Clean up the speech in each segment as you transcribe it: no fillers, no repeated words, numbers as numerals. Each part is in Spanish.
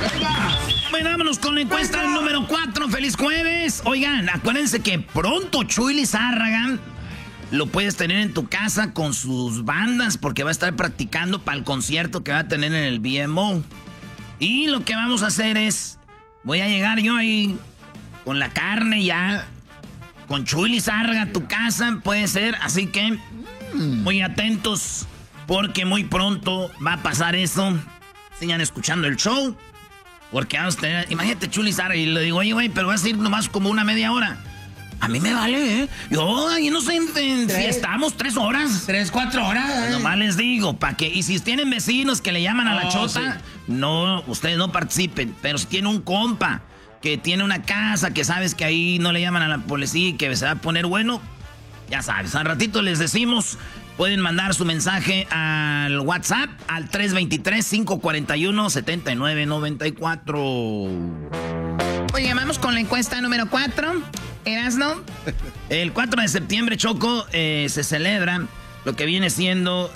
Bueno, vámonos con la encuesta número 4. ¡Feliz jueves! Oigan, acuérdense que pronto Chuy Lizárraga lo puedes tener en tu casa con sus bandas porque va a estar practicando para el concierto que va a tener en el BMO. Y lo que vamos a hacer es, voy a llegar yo ahí con la carne ya, con Chuy Lizárraga a tu casa, puede ser. Así que muy atentos porque muy pronto va a pasar eso. Sigan escuchando el show. Porque vamos a tener, imagínate Chuy Lizárraga y le digo, oye, güey, pero vas a ir nomás como una media hora. A mí me vale, ¿eh? Yo ahí no sé, estamos 3 horas. 3, 4 horas. Nomás les digo, para que, y si tienen vecinos que le llaman a la chota, sí, no, ustedes no participen. Pero si tiene un compa que tiene una casa, que sabes que ahí no le llaman a la policía y que se va a poner bueno, ya sabes, al ratito les decimos. Pueden mandar su mensaje al WhatsApp al 323-541-7994. Oye, vamos con la encuesta número 4. ¿Erasno? El 4 de septiembre, Choco, se celebra lo que viene siendo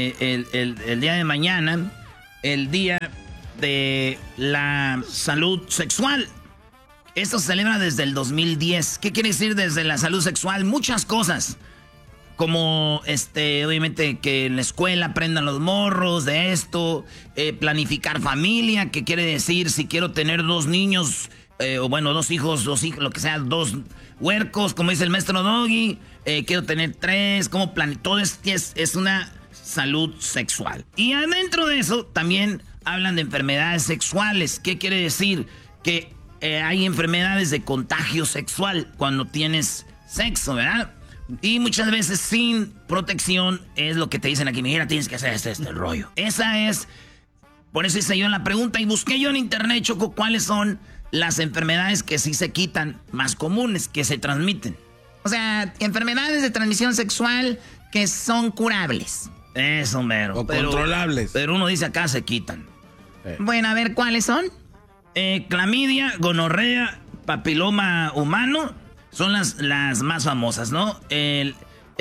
el día de mañana, el día de la salud sexual. Esto se celebra desde el 2010. ¿Qué quiere decir desde la salud sexual? Muchas cosas. Como, obviamente, que en la escuela aprendan los morros de esto, planificar familia, que quiere decir si quiero tener 2 niños, o bueno, 2 hijos, lo que sea, 2 huercos, como dice el maestro Doggy, quiero tener 3, como todo es una salud sexual. Y adentro de eso también hablan de enfermedades sexuales. ¿Qué quiere decir? Que hay enfermedades de contagio sexual cuando tienes sexo, ¿verdad? Y muchas veces sin protección es lo que te dicen aquí. Mira, tienes que hacer el rollo. Esa es, por eso hice yo en la pregunta y busqué yo en internet, Choco, cuáles son las enfermedades que sí se quitan, más comunes, que se transmiten. O sea, enfermedades de transmisión sexual que son curables. Eso, mero. O controlables. Pero uno dice acá se quitan. Bueno, a ver, ¿cuáles son? Clamidia, gonorrea, papiloma humano. Son las más famosas, ¿no? El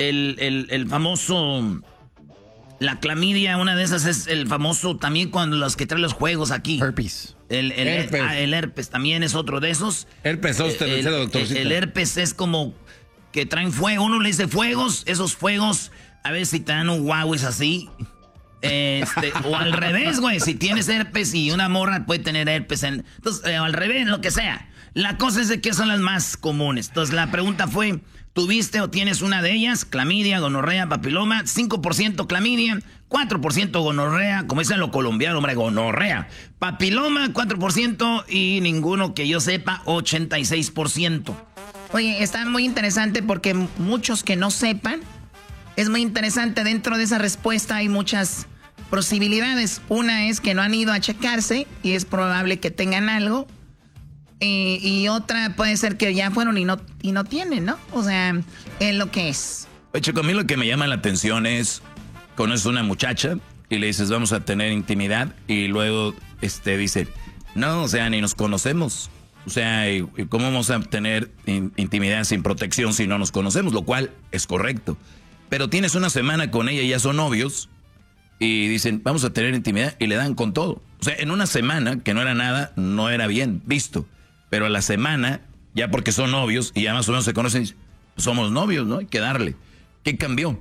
famoso... La clamidia, una de esas es el famoso también cuando los que traen los juegos aquí. Herpes. El herpes también es otro de esos. Herpes zóster, doctorcito. El herpes es como que traen fuego. Uno le dice fuegos. Esos fuegos, a ver si te dan un Huawei así. O al revés, güey. Si tienes herpes y una morra puede tener herpes. Entonces, al revés, lo que sea. La cosa es de que son las más comunes. Entonces, la pregunta fue, ¿tuviste o tienes una de ellas? Clamidia, gonorrea, papiloma. 5% clamidia, 4% gonorrea. Como dicen los colombianos, hombre, gonorrea. Papiloma, 4%. Y ninguno que yo sepa, 86%. Oye, está muy interesante porque muchos que no sepan, es muy interesante. Dentro de esa respuesta hay muchas posibilidades. Una es que no han ido a checarse y es probable que tengan algo. Y otra puede ser que ya fueron y no tienen, ¿no? O sea, es lo que es. Oye, Chico, a mí lo que me llama la atención es, conoces a una muchacha y le dices, vamos a tener intimidad, y luego dice, no, o sea, ni nos conocemos. O sea, ¿cómo vamos a tener intimidad sin protección si no nos conocemos? Lo cual es correcto. Pero tienes una semana con ella y ya son novios y dicen, vamos a tener intimidad, y le dan con todo. O sea, en una semana, que no era nada, no era bien visto. Pero a la semana, ya porque son novios y ya más o menos se conocen, somos novios, ¿no? Hay que darle. ¿Qué cambió?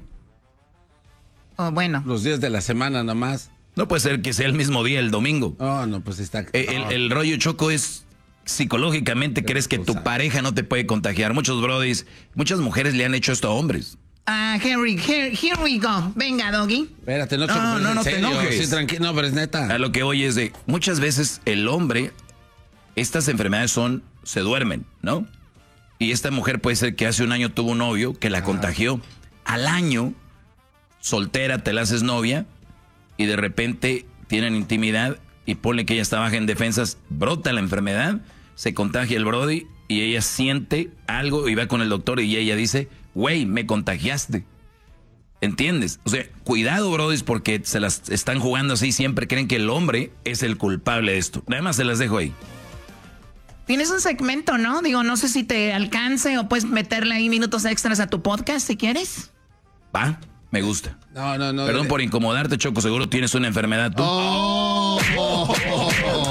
Oh, bueno. Los días de la semana nomás. No puede ser que sea el mismo día, el domingo. Oh, no, pues está... El rollo, Choco, es psicológicamente crees que tu pareja no te puede contagiar. Muchos brodis, muchas mujeres le han hecho esto a hombres. Here we go. Venga, Doggy. Espérate, no te enojes. Sí, tranquilo, no, pero es neta. A lo que voy es de, muchas veces el hombre, estas enfermedades se duermen, ¿no? Y esta mujer puede ser que hace un año tuvo un novio que la contagió. Al año, soltera, te la haces novia y de repente tienen intimidad y ponle que ella está baja en defensas, brota la enfermedad, se contagia el brody y ella siente algo y va con el doctor y ella dice, güey, me contagiaste. ¿Entiendes? O sea, cuidado, brodis, porque se las están jugando así, siempre creen que el hombre es el culpable de esto. Nada más se las dejo ahí. Tienes un segmento, ¿no? Digo, no sé si te alcance o puedes meterle ahí minutos extras a tu podcast si quieres. Va, me gusta. No. Perdón por incomodarte, Choco, seguro tienes una enfermedad tú.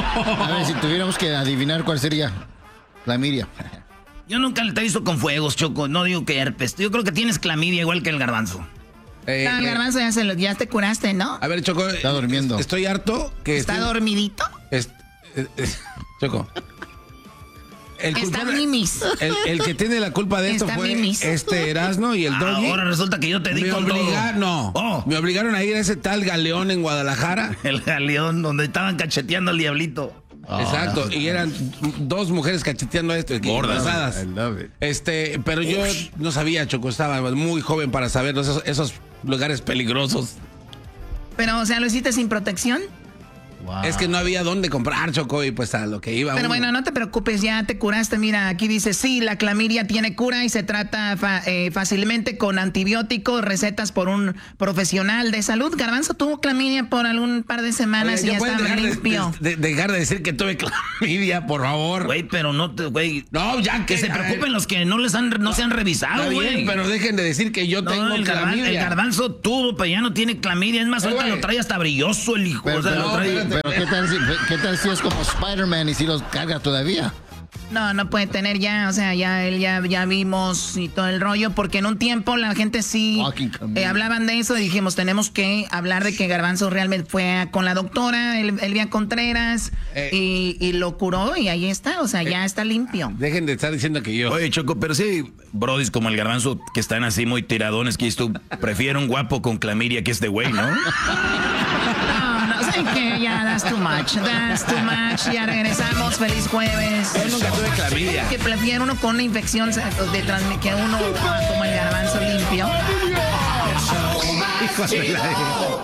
A ver, si tuviéramos que adivinar cuál sería. Clamidia. Yo nunca te he visto con fuegos, Choco. No digo que herpes. Yo creo que tienes clamidia igual que el garbanzo. El garbanzo ya te curaste, ¿no? A ver, Choco. Está durmiendo. Estoy harto que... ¿Está dormidito? Choco. Está mimis. El que tiene la culpa de esto Está fue mimis. Erasmo y el Doggy. Ahora resulta que yo te di con todo. Me obligaron a ir a ese tal Galeón en Guadalajara. El Galeón, donde estaban cacheteando al diablito. Exacto, y eran 2 mujeres cacheteando esto. Gordas. Pero yo no sabía, Choco, estaba muy joven para saber esos lugares peligrosos. Pero, o sea, ¿lo hiciste sin protección? Wow. Es que no había dónde comprar, Choco, y pues a lo que iba. Pero bueno, no te preocupes, ya te curaste. Mira, aquí dice, sí, la clamidia tiene cura y se trata fácilmente con antibióticos, recetas por un profesional de salud. Garbanzo tuvo clamidia por algún par de semanas. Oye, y ya está limpio. Dejar de decir que tuve clamidia, por favor. Güey, pero no te, güey. No, ya que se preocupen los que no se han revisado, güey. Pero dejen de decir que yo tengo clamidia. El garbanzo tuvo, pero ya no tiene clamidia. Es más, ahorita lo trae hasta brilloso el hijo. Pero ¿qué tal si es como Spider-Man y si los carga todavía? No puede tener ya, o sea, ya vimos y todo el rollo, porque en un tiempo la gente sí hablaban de eso y dijimos, tenemos que hablar de que Garbanzo realmente fue con la doctora Elvia Contreras y lo curó y ahí está, o sea, ya está limpio. Dejen de estar diciendo que yo. Oye, Choco, pero sí, brodis como el Garbanzo que están así muy tiradones, que tú prefiero un guapo con clamidia que este güey, ¿no? ¿Saben qué? Ya, that's too much. Ya regresamos. Feliz jueves. Yo nunca tuve clamidia. Que prefiero uno con una infección que uno como el garbanzo limpio.